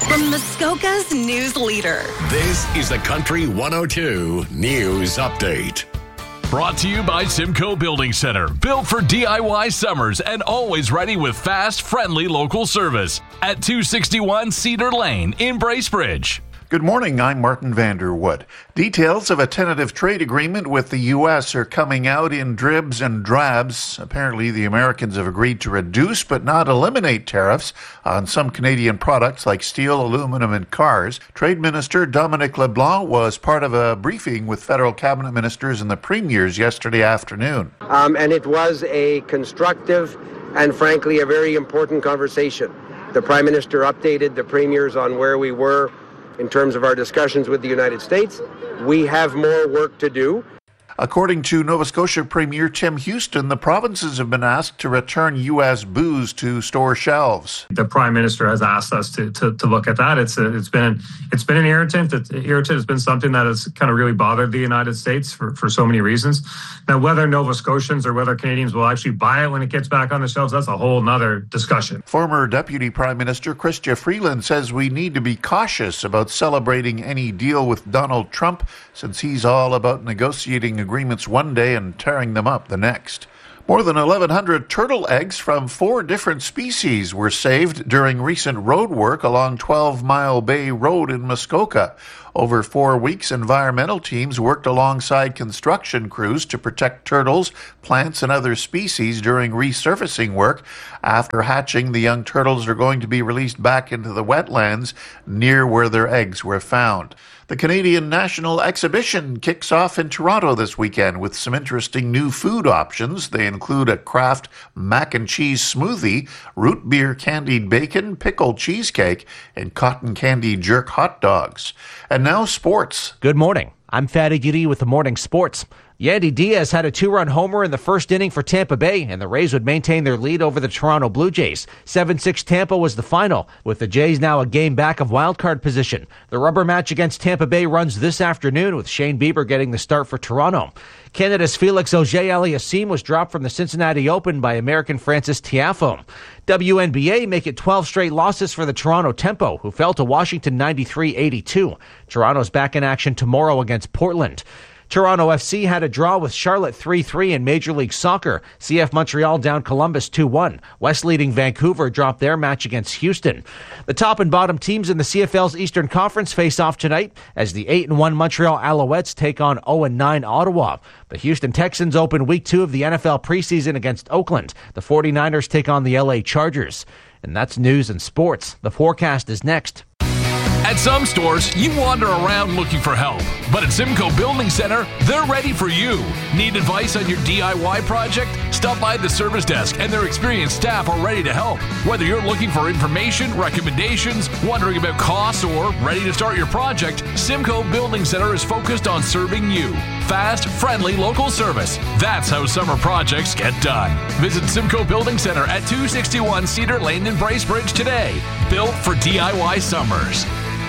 From Muskoka's news leader. This is the Country 102 News Update. Brought to you by Simcoe Building Center. Built for DIY summers and always ready with fast, friendly local service. At 261 Cedar Lane in Bracebridge. Good morning, I'm Martin Vanderwood. Details of a tentative trade agreement with the U.S. are coming out in dribs and drabs. Apparently, the Americans have agreed to reduce but not eliminate tariffs on some Canadian products like steel, aluminum, and cars. Trade Minister Dominic LeBlanc was part of a briefing with federal cabinet ministers and the premiers yesterday afternoon. And it was a constructive and, frankly, a very important conversation. The Prime Minister updated the premiers on where we were in terms of our discussions with the United States. We have more work to do. According to Nova Scotia Premier Tim Houston, the provinces have been asked to return U.S. booze to store shelves. The Prime Minister has asked us to look at that. It's been an irritant. Irritant has been something that has kind of really bothered the United States for so many reasons. Now, whether Nova Scotians or whether Canadians will actually buy it when it gets back on the shelves, that's a whole nother discussion. Former Deputy Prime Minister Chrystia Freeland says we need to be cautious about celebrating any deal with Donald Trump, since he's all about negotiating agreements one day and tearing them up the next. More than 1,100 turtle eggs from 4 different species were saved during recent road work along 12 Mile Bay Road in Muskoka. Over 4 weeks, environmental teams worked alongside construction crews to protect turtles, plants, and other species during resurfacing work. After hatching, the young turtles are going to be released back into the wetlands near where their eggs were found. The Canadian National Exhibition kicks off in Toronto this weekend with some interesting new food options. They include a craft mac and cheese smoothie, root beer candied bacon, pickled cheesecake, and cotton candy jerk hot dogs. And now sports. Good morning. I'm Fatty Giddy with the morning sports. Yandy Diaz had a 2-run homer in the first inning for Tampa Bay, and the Rays would maintain their lead over the Toronto Blue Jays. 7-6 Tampa was the final, with the Jays now a game back of wildcard position. The rubber match against Tampa Bay runs this afternoon, with Shane Bieber getting the start for Toronto. Canada's Felix Auger-Aliassime was dropped from the Cincinnati Open by American Francis Tiafoe. WNBA make it 12 straight losses for the Toronto Tempo, who fell to Washington 93-82. Toronto's back in action tomorrow against Portland. Toronto FC had a draw with Charlotte 3-3 in Major League Soccer. CF Montreal down Columbus 2-1. West leading Vancouver dropped their match against Houston. The top and bottom teams in the CFL's Eastern Conference face off tonight as the 8-1 Montreal Alouettes take on 0-9 Ottawa. The Houston Texans open Week 2 of the NFL preseason against Oakland. The 49ers take on the LA Chargers. And that's news and sports. The forecast is next. At some stores, you wander around looking for help. But at Simcoe Building Center, they're ready for you. Need advice on your DIY project? Stop by the service desk and their experienced staff are ready to help. Whether you're looking for information, recommendations, wondering about costs, or ready to start your project, Simcoe Building Center is focused on serving you. Fast, friendly, local service. That's how summer projects get done. Visit Simcoe Building Center at 261 Cedar Lane in Bracebridge today. Built for DIY summers.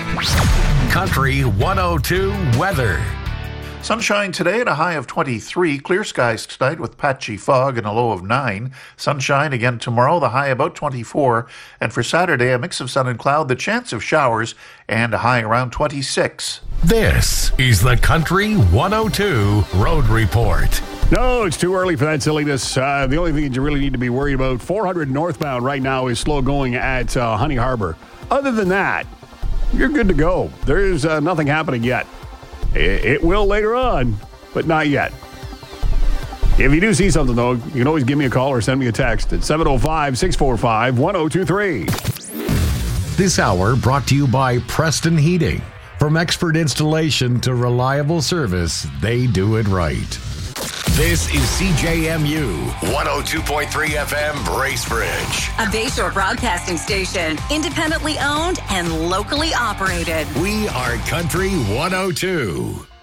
Country 102 weather. Sunshine today at a high of 23. Clear skies tonight with patchy fog and a low of 9. Sunshine again tomorrow, the high about 24. And for Saturday, a mix of sun and cloud, the chance of showers, and a high around 26. This is the Country 102 Road Report. No, it's too early for that silliness. The only thing you really need to be worried about, 400 northbound right now is slow going at Honey Harbor. Other than that, you're good to go. There's nothing happening yet. It will later on, but not yet. If you do see something, though, you can always give me a call or send me a text at 705-645-1023. This hour brought to you by Preston Heating. From expert installation to reliable service, they do it right. This is CJMU 102.3 FM Bracebridge. A Bayshore broadcasting station, independently owned and locally operated. We are Country 102.